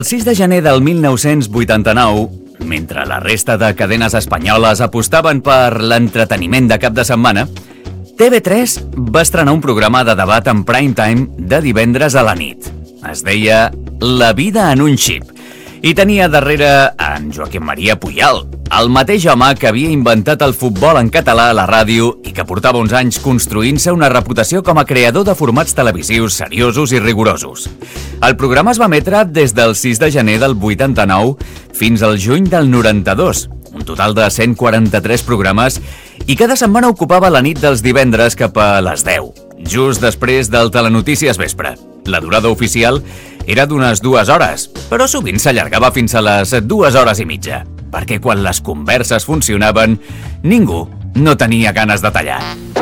El 6 de gener del 1989, mentre la resta de cadenes espanyoles apostaven per l'entreteniment de cap de setmana, TV3 va estrenar un programa de debat en prime time de divendres a la nit. Es deia La vida en un xip i tenia darrere en Joaquim Maria Puyal, el mateix home que havia inventat el futbol en català a la ràdio i que portava uns anys construint-se una reputació com a creador de formats televisius seriosos i rigorosos. El programa es va emetre des del 6 de gener del 89 fins al juny del 92, un total de 143 programes, i cada setmana ocupava la nit dels divendres cap a les 10, just després del Telenotícies Vespre. La durada oficial era d'unes 2 hores, però sovint s'allargava fins a les 2 hores i mitja, perquè quan les converses funcionaven, ningú no tenia ganes de tallar.